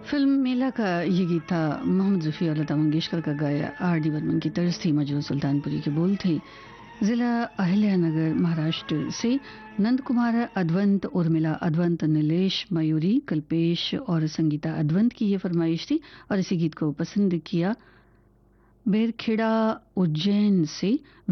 Film मेला का ये गीत था मोहम्मद रफ़ी और लता मंगेशकर का गाया आर डी बर्मन की तर्ज थी, मजरू सुल्तानपुरी के बोल थे। जिला अहिल्यानगर महाराष्ट्र से नंद कुमार अद्वंत, उर्मिला अद्वंत, नीलेश मयूरी, कल्पेश और संगीता अद्वंत की ये फरमाइश थी और इसी गीत को पसंद किया बेरखेड़ा उज्जैन से